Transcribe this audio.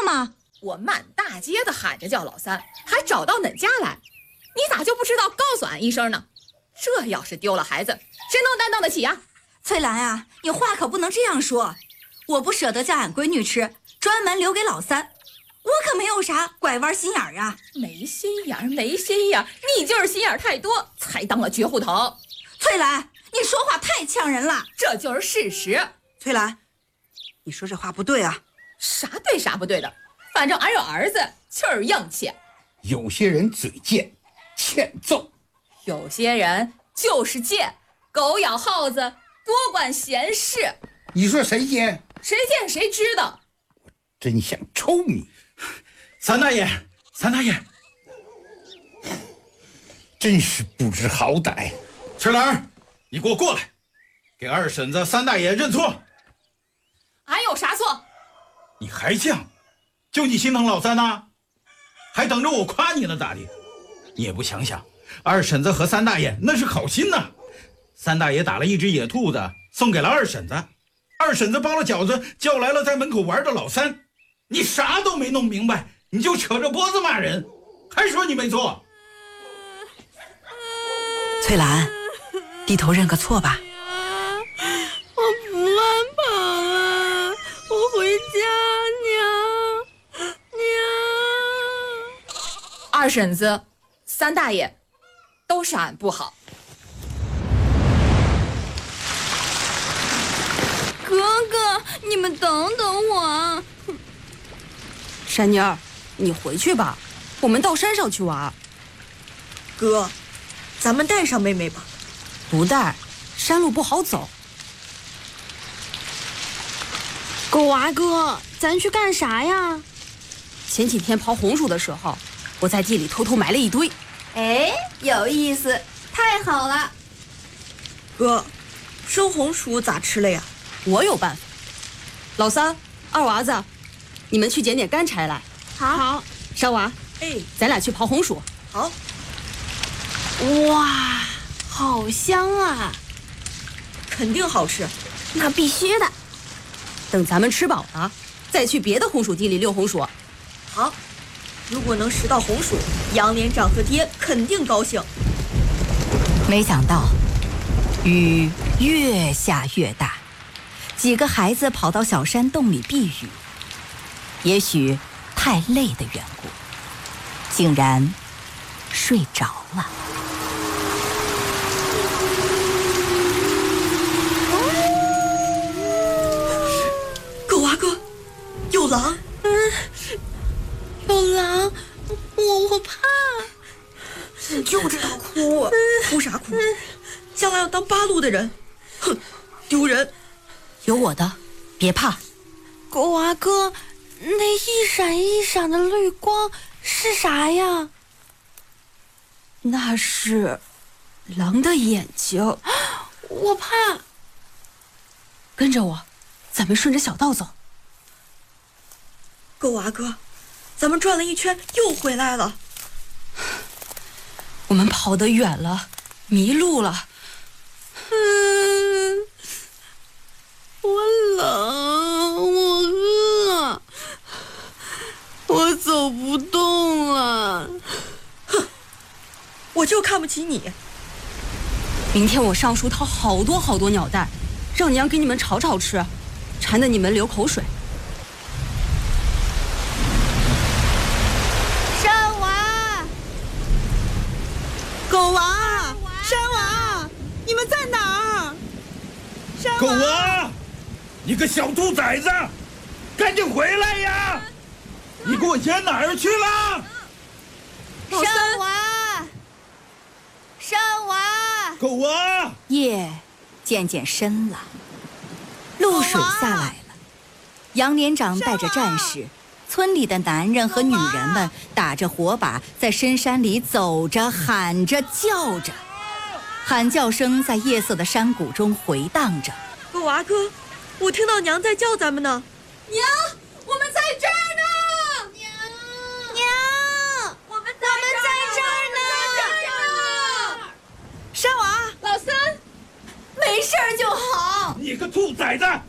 吗？ 我满大街的喊着叫老三，还找到恁家来，你咋就不知道告诉俺一声呢？这要是丢了孩子，谁能担当得起呀？ 翠兰啊，你话可不能这样说，我不舍得叫俺闺女吃，专门留给老三，我可没有啥拐弯心眼儿啊。 没心眼儿，没心眼儿，你就是心眼儿太多，才当了绝户头。 翠兰，你说话太呛人了， 这就是事实。 翠兰，你说这话不对啊。 啥对啥不对的，反正俺有儿子，气儿硬气。 有些人嘴贱，欠揍； 有些人就是贱，狗咬耗子，多管闲事。 你说谁贱？ 谁贱谁知道。 我真想抽你！ 三大爷，三大爷， 真是不知好歹。 春兰，你给我过来，给二婶子、三大爷认错。 俺有啥错？ 你还犟？就你心疼老三呐？还等着我夸你呢咋的？你也不想想，二婶子和三大爷那是好心呐。三大爷打了一只野兔子送给了二婶子，二婶子包了饺子叫来了在门口玩的老三。你啥都没弄明白，你就扯着脖子骂人，还说你没错。 翠兰，低头认个错吧。 我不乱跑了，我回家，娘。 二婶子、三大爷都是俺不好。 哥哥，你们等等我。 珊妮儿，你回去吧，我们到山上去玩。 哥，咱们带上妹妹吧。 不带，山路不好走。 狗娃哥，咱去干啥呀？ 前几天刨红薯的时候，我在地里偷偷埋了一堆。 哎，有意思，太好了。 哥，生红薯咋吃了呀？ 我有办法。老三、二娃子，你们去捡点干柴来。 好。 少娃， 哎， 咱俩去刨红薯。 好。 哇，好香啊！ 肯定好吃。 那必须的。 等咱们吃饱了，再去别的红薯地里溜红薯。 好，如果能拾到红薯，杨连长和爹肯定高兴。 没想到，雨越下越大，几个孩子跑到小山洞里避雨，也许太累的缘故，竟然睡着了。 狗娃哥，有狼！ 有狼，我怕。 你就知道哭，哭啥哭？将来要当八路的人，哼，丢人！ 有我的，别怕。 狗娃哥，那一闪一闪的绿光是啥呀？ 那是狼的眼睛。 我怕。 跟着我，咱们顺着小道走。 狗娃哥，咱们转了一圈又回来了。 我们跑得远了，迷路了。 我冷，我饿，我走不动了。 哼，我就看不起你。 明天我上树掏好多鸟蛋，让娘给你们炒炒吃，馋得你们流口水。 山娃， 狗娃，山娃，你们在哪儿？山娃， 狗娃，你个小兔崽子，赶紧回来呀！你给我撵哪儿去了？ 山娃，山娃， 狗娃！ 夜渐渐深了，露水下来了。杨连长带着战士，村里的男人和女人们打着火把，在深山里走着、喊着、叫着，喊叫声在夜色的山谷中回荡着。 狗娃哥，我听到娘在叫咱们呢。 娘，我们在这儿呢！ 娘，我们在这儿呢。 山娃， 老三， 没事就好。 你个兔崽子，